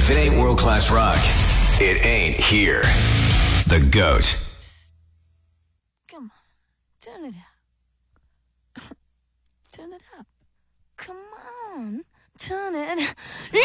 If it ain't world-class rock, it ain't here. The GOAT. Come on, turn it up. Turn it up. Come on, turn it.